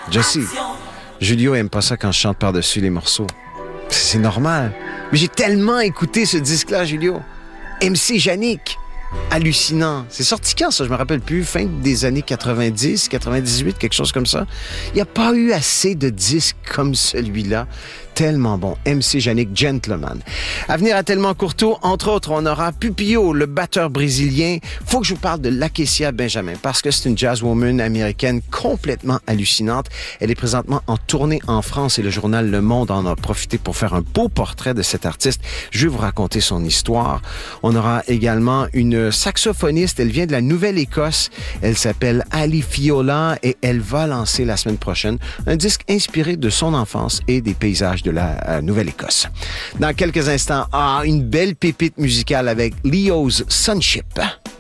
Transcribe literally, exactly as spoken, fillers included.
Jesse, Julio aime pas ça quand je chante par-dessus les morceaux. C'est normal. Mais j'ai tellement écouté ce disque-là, Julio. M C Yannick. Hallucinant. C'est sorti quand, ça? Je me rappelle plus. Fin des années quatre-vingt-dix, quatre-vingt-dix-huit, quelque chose comme ça. Il n'y a pas eu assez de disques comme celui-là. Tellement bon. M C Yannick, Gentleman. À venir à Tellement Courteau, entre autres, on aura Pupillo, le batteur brésilien. Faut que je vous parle de Lakecia Benjamin, parce que c'est une jazzwoman américaine complètement hallucinante. Elle est présentement en tournée en France et le journal Le Monde en a profité pour faire un beau portrait de cette artiste. Je vais vous raconter son histoire. On aura également une saxophoniste. Elle vient de la Nouvelle-Écosse. Elle s'appelle Ali Fiola et elle va lancer la semaine prochaine un disque inspiré de son enfance et des paysages de la euh, Nouvelle-Écosse. Dans quelques instants, ah, une belle pépite musicale avec Leo's Sunship.